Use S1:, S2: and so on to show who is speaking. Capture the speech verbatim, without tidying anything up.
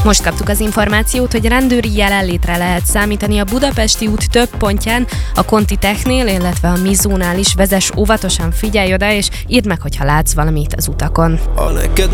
S1: Most kaptuk az információt, hogy rendőri jelenlétre lehet számítani a Budapesti út több pontján, a Conti Technél, illetve a Mizónál is. Vezess óvatosan, figyelj oda, és írd meg, hogyha látsz valamit az utakon.